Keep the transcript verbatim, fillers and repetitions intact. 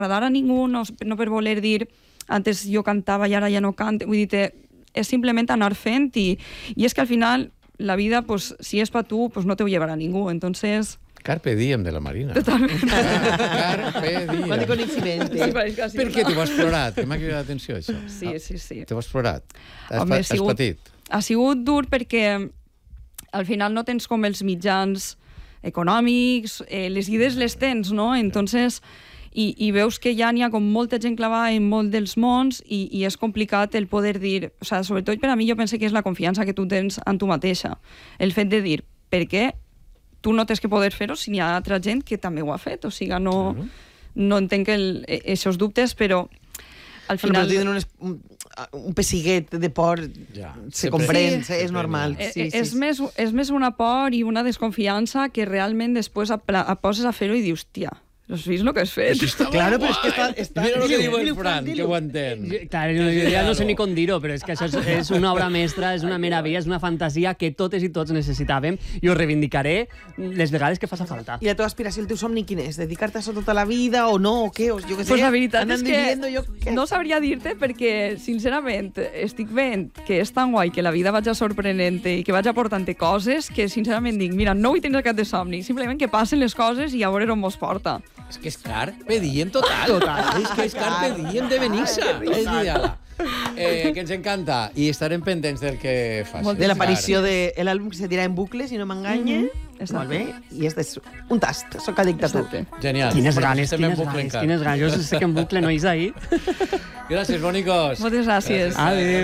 agradar a ningú, no, no per voler dir antes jo cantava i ara ja no canto, vull dir, és simplement anar fent i, i és que al final la vida, pues, si és per tu, pues no te ho llevarà ningú, entonces... Carpe diem de la Marina. Totalment. Carpe diem. Quant de coneixement. Sí, per què t'ho has plorat? Que m'ha cridat l'atenció, això. Sí, sí, sí. T'ho has plorat? Has, Home, has sigut, patit? Ha sigut dur perquè al final no tens com els mitjans econòmics, eh, les idees les tens, no? Entonces... I, i veus que ja n'hi ha com molta gent clavada en molt dels mons i, i és complicat el poder dir... O sigui, sobretot per a mi jo penso que és la confiança que tu tens en tu mateixa. El fet de dir, per què tu no tens que poder fer-ho si n'hi ha altra gent que també ho ha fet? O sigui, no, uh-huh. no entenc aquests dubtes, però al final... Però tenen un, un pessiguet de por, ja. se comprèn, sí. és normal. Sí, sí, és, sí. Més, és més una por i una desconfiança que realment després et poses a fer-ho i dius, tia, has vist el que has fet? Claro, però és que està... està... Mira el que diu el Fran, que ho entén. Clar, jo ja no sé ni com dir-ho, però és que això és, és una obra mestra, és una meravella, és una fantasia que totes i tots necessitàvem i ho reivindicaré les vegades que faci falta. I la teva aspiració, el teu somni quin és? Dedicar-te a això tota la vida o no? O què? O jo què sé, pues la veritat és que jo, no sabria dir-te perquè, sincerament, estic veient que és tan guai que la vida vaig sorprenent i que vaig aportant coses que, sincerament, dic, mira, no vull tenir cap de somni, simplement que passen les coses i a veure on mos porta. És que és carpe diem total. Total. És que és carpe diem de Benissa. És ideal. Eh, que ens encanta. I estarem pendents del que facis. De l'aparició de l'àlbum que se dirà en bucle, si no m'enganye. Mm-hmm. Molt bé. I este és un tast. Soc addicte a tu. Genial. Quines ganes, quines ganes, quines ganes. Jo sé que en bucle no és ahir. Gràcies, bonicos. Moltes gràcies. Adéu.